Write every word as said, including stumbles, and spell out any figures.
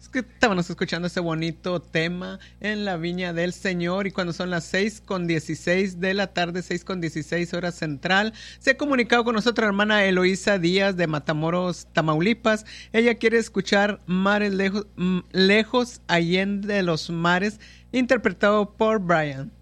Estábamos escuchando ese bonito tema en la Viña del Señor, y cuando son las seis con dieciséis de la tarde, seis con dieciséis hora central, se ha comunicado con nosotros la hermana Eloísa Díaz de Matamoros, Tamaulipas. Ella quiere escuchar Mares Lejos, Lejos Allende de los Mares, interpretado por Brian.